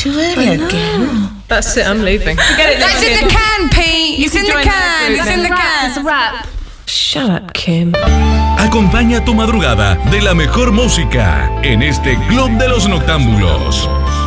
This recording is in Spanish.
Too early again. That's it, I'm leaving. Forget it, That's in the can, Pete. It's in the can. It's in the can. It's a wrap. Shut up, Kim. Acompaña tu madrugada de la mejor música en este Club de los Noctámbulos.